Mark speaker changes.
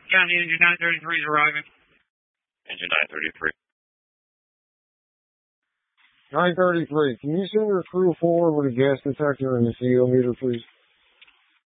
Speaker 1: County Engine 933 is arriving.
Speaker 2: Engine 933.
Speaker 3: 933, can you send your crew forward with a gas detector and the CO meter, please?